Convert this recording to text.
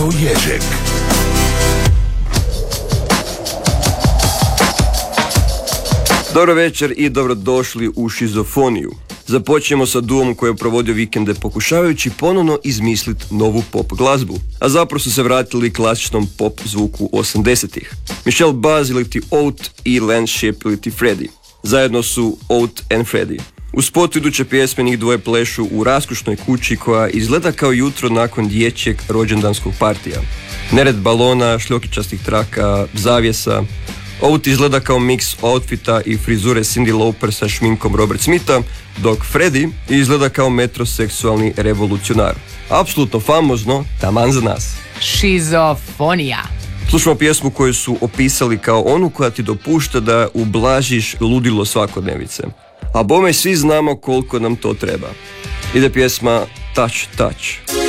Radio Ježek. Dobro večer i dobrodošli u Šizofoniju. Započnemo sa duom koji je provodio vikende pokušavajući ponovno izmisliti novu pop glazbu, a zapravo su se vratili klasičnom pop zvuku 80-ih. Michelle Buzz iliti Oat i Lance Shipp iliti Freddy. Zajedno su Oat and Freddy. U spotu iduće pjesme njih dvoje plešu u raskošnoj kući koja izgleda kao jutro nakon dječjeg rođendanskog partija. Nered balona, šljokičastih traka, zavjesa. Oat izgleda kao miks outfita i frizure Cyndi Lauper sa šminkom Robert Smitha, dok Freddy izgleda kao metroseksualni revolucionar. Apsolutno famozno, taman za nas. Šizofonija. Slušamo pjesmu koju su opisali kao onu koja ti dopušta da ublažiš ludilo svakodnevice. A bome svi znamo koliko nam to treba. Ide pjesma Touch Touch.